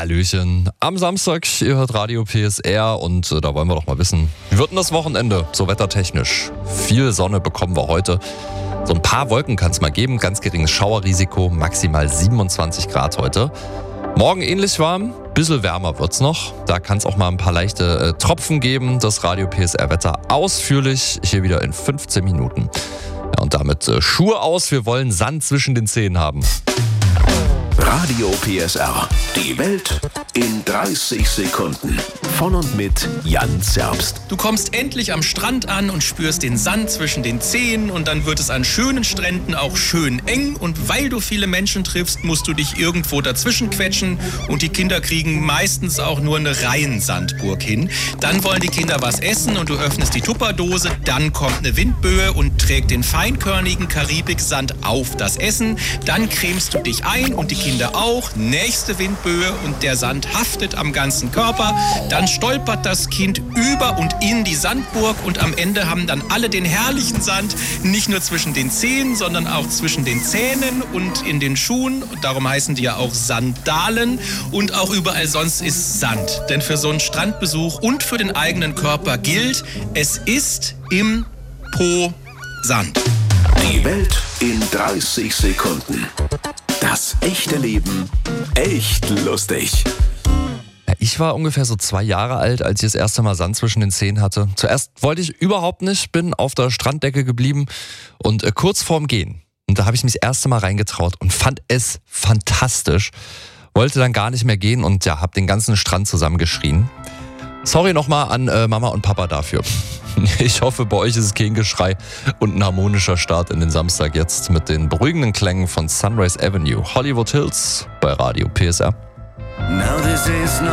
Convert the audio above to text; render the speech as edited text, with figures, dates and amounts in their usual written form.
Hallöchen. Am Samstag, ihr hört Radio PSR und da wollen wir doch mal wissen, wie wird denn das Wochenende so wettertechnisch? Viel Sonne bekommen wir heute. So ein paar Wolken kann es mal geben, ganz geringes Schauerrisiko, maximal 27 Grad heute. Morgen ähnlich warm, bisschen wärmer wird's noch. Da kann es auch mal ein paar leichte Tropfen geben. Das Radio PSR Wetter ausführlich hier wieder in 15 Minuten. Ja, und damit Schuhe aus, wir wollen Sand zwischen den Zehen haben. Radio PSR. Die Welt in 30 Sekunden. Von und mit Jan Zerbst. Du kommst endlich am Strand an und spürst den Sand zwischen den Zehen und dann wird es an schönen Stränden auch schön eng und weil du viele Menschen triffst, musst du dich irgendwo dazwischen quetschen und die Kinder kriegen meistens auch nur eine Reihensandburg hin. Dann wollen die Kinder was essen und du öffnest die Tupperdose, dann kommt eine Windböe und trägt den feinkörnigen Karibiksand auf das Essen. Dann cremst du dich ein und die Kinder auch. Nächste Windböe und der Sand haftet am ganzen Körper. Dann stolpert das Kind über und in die Sandburg und am Ende haben dann alle den herrlichen Sand, nicht nur zwischen den Zehen, sondern auch zwischen den Zähnen und in den Schuhen. Und darum heißen die ja auch Sandalen und auch überall sonst ist Sand. Denn für so einen Strandbesuch und für den eigenen Körper gilt, es ist im Po Sand. Die Welt in 30 Sekunden. Das echte Leben echt lustig. Ich war ungefähr so 2 Jahre alt, als ich das erste Mal Sand zwischen den Zehen hatte. Zuerst wollte ich überhaupt nicht, bin auf der Stranddecke geblieben und kurz vorm Gehen. Und da habe ich mich das erste Mal reingetraut und fand es fantastisch. Wollte dann gar nicht mehr gehen und ja, habe den ganzen Strand zusammengeschrien. Sorry nochmal an Mama und Papa dafür. Ich hoffe, bei euch ist es kein Geschrei und ein harmonischer Start in den Samstag jetzt mit den beruhigenden Klängen von Sunrise Avenue, Hollywood Hills bei Radio PSR. Now this is not